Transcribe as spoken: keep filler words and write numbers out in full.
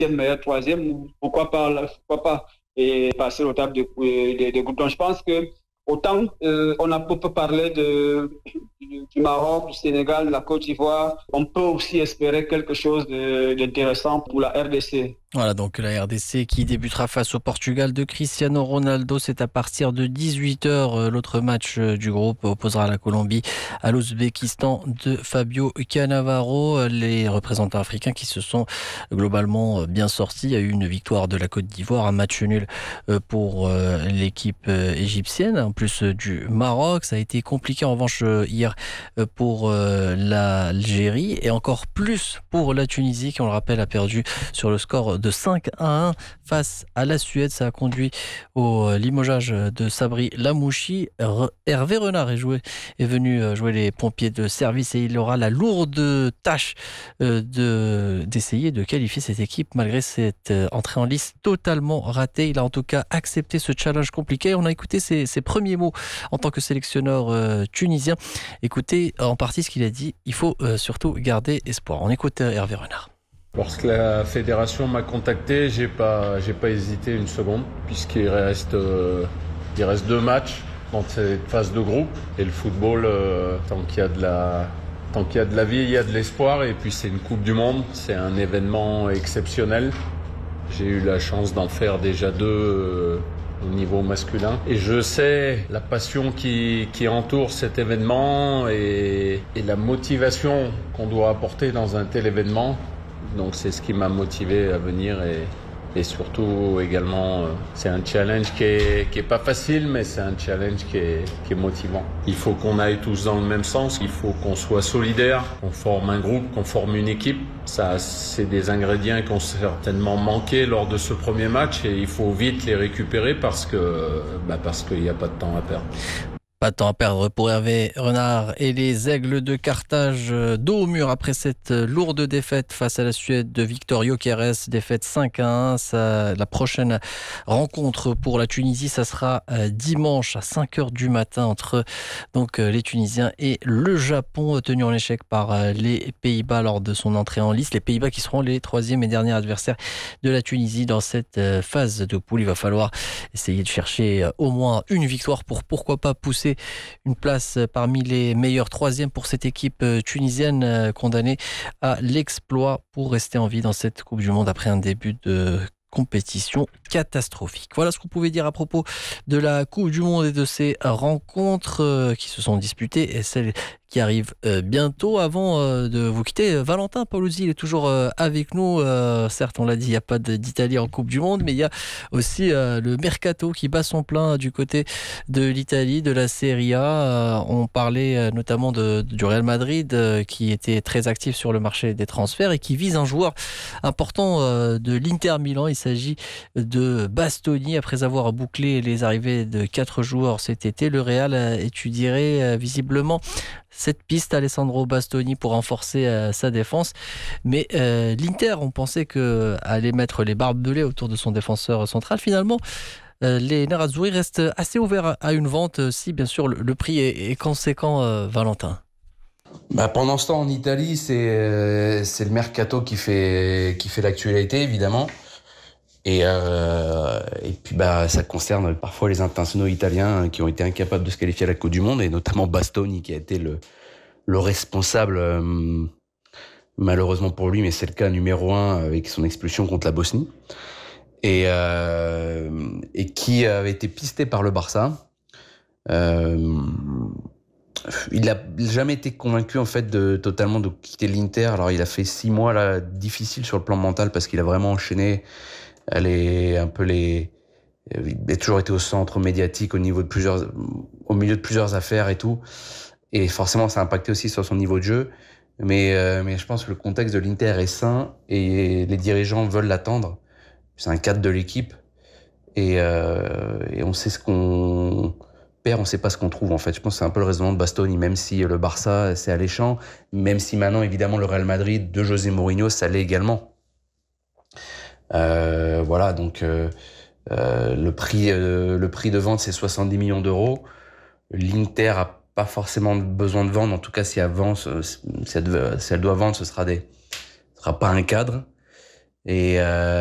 meilleur troisième, ou pourquoi pas, pourquoi pas et passer au table de, de, de groupe. Donc je pense que autant euh, on a peut parler de, du, du Maroc, du Sénégal, de la Côte d'Ivoire, on peut aussi espérer quelque chose de, d'intéressant pour la R D C. Voilà donc la R D C qui débutera face au Portugal de Cristiano Ronaldo. C'est à partir de dix-huit heures. L'autre match du groupe opposera la Colombie à l'Ouzbékistan de Fabio Cannavaro. Les représentants africains qui se sont globalement bien sortis. Il y a eu une victoire de la Côte d'Ivoire, un match nul pour l'équipe égyptienne, en plus du Maroc. Ça a été compliqué en revanche hier pour l'Algérie et encore plus pour la Tunisie qui, on le rappelle, a perdu sur le score de cinq à un face à la Suède. Ça a conduit au limogeage de Sabri Lamouchi. Hervé Renard est, joué, est venu jouer les pompiers de service et il aura la lourde tâche de, d'essayer de qualifier cette équipe malgré cette entrée en lice totalement ratée. Il a en tout cas accepté ce challenge compliqué. On a écouté ses, ses premiers mots en tant que sélectionneur euh, tunisien. Écoutez en partie ce qu'il a dit. Il faut euh, surtout garder espoir. On écoute Hervé Renard. Lorsque la fédération m'a contacté, j'ai pas, j'ai pas hésité une seconde, puisqu'il reste, euh, il reste deux matchs dans cette phase de groupe. Et le football, euh, tant qu'il y a de la, tant qu'il y a de la vie, il y a de l'espoir. Et puis c'est une Coupe du Monde, c'est un événement exceptionnel. J'ai eu la chance d'en faire déjà deux euh, au niveau masculin. Et je sais la passion qui, qui entoure cet événement et, et la motivation qu'on doit apporter dans un tel événement. Donc c'est ce qui m'a motivé à venir et, et surtout également euh, c'est un challenge qui est, qui est pas facile mais c'est un challenge qui est, qui est motivant. Il faut qu'on aille tous dans le même sens, il faut qu'on soit solidaires, qu'on forme un groupe, qu'on forme une équipe. Ça, c'est des ingrédients qui ont certainement manqué lors de ce premier match et il faut vite les récupérer parce que bah parce qu'il n'y a pas de temps à perdre. Pas de temps à perdre pour Hervé Renard et les Aigles de Carthage dos au mur après cette lourde défaite face à la Suède de Victor Gyökeres, défaite cinq à un. Ça, la prochaine rencontre pour la Tunisie, ça sera dimanche à cinq heures du matin entre donc les Tunisiens et le Japon, tenu en échec par les Pays-Bas lors de son entrée en lice. Les Pays-Bas qui seront les troisième et derniers adversaires de la Tunisie dans cette phase de poule. Il va falloir essayer de chercher au moins une victoire pour pourquoi pas pousser une place parmi les meilleurs troisièmes pour cette équipe tunisienne condamnée à l'exploit pour rester en vie dans cette Coupe du Monde après un début de compétition catastrophique. Voilà ce qu'on pouvait dire à propos de la Coupe du Monde et de ces rencontres qui se sont disputées et celles qui arrivent bientôt. Avant de vous quitter, Valentin Paoluzzi, il est toujours avec nous. Certes, on l'a dit, il n'y a pas d'Italie en Coupe du Monde, mais il y a aussi le Mercato qui bat son plein du côté de l'Italie, de la Serie A. On parlait notamment de, du Real Madrid qui était très actif sur le marché des transferts et qui vise un joueur important de l'Inter Milan. Il s'agit de Bastoni. Après avoir bouclé les arrivées de quatre joueurs cet été, le Real étudierait visiblement cette piste, Alessandro Bastoni, pour renforcer euh, sa défense. Mais euh, l'Inter, on pensait que allait mettre les barbelés autour de son défenseur central. Finalement, euh, les Nerazzurri restent assez ouverts à une vente, si bien sûr le, le prix est, est conséquent, euh, Valentin. Bah pendant ce temps, en Italie, c'est, euh, c'est le Mercato qui fait, qui fait l'actualité, évidemment. Et, euh, et puis bah ça concerne parfois les internationaux italiens qui ont été incapables de se qualifier à la Coupe du Monde et notamment Bastoni qui a été le le responsable euh, malheureusement pour lui mais c'est le cas numéro un avec son expulsion contre la Bosnie et euh, et qui avait été pisté par le Barça. Euh, il a jamais été convaincu en fait de totalement de quitter l'Inter. Alors il a fait six mois là difficiles sur le plan mental parce qu'il a vraiment enchaîné. Elle est un peu les, il a toujours été au centre médiatique au niveau de plusieurs, au milieu de plusieurs affaires et tout. Et forcément, ça a impacté aussi sur son niveau de jeu. Mais, euh, mais je pense que le contexte de l'Inter est sain et les dirigeants veulent l'attendre. C'est un cadre de l'équipe. Et, euh, et on sait ce qu'on perd, on sait pas ce qu'on trouve, en fait. Je pense que c'est un peu le raisonnement de Bastoni, même si le Barça, c'est alléchant. Même si maintenant, évidemment, le Real Madrid de José Mourinho, ça l'est également. Euh, voilà, donc euh, euh, le prix, euh, le prix de vente c'est soixante-dix millions d'euros. L'Inter a pas forcément besoin de vendre, en tout cas si elle vend, si elle, si elle doit vendre, ce sera des, ce sera pas un cadre. Et euh,